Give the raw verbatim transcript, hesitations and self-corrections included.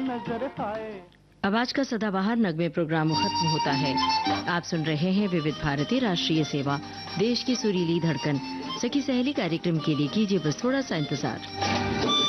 नजर आए। अब आज का सदाबहार नगमे प्रोग्राम खत्म होता है। आप सुन रहे हैं विविध भारती राष्ट्रीय सेवा, देश की सुरीली धड़कन। सखी सहेली कार्यक्रम के लिए कीजिए बस थोड़ा सा इंतजार।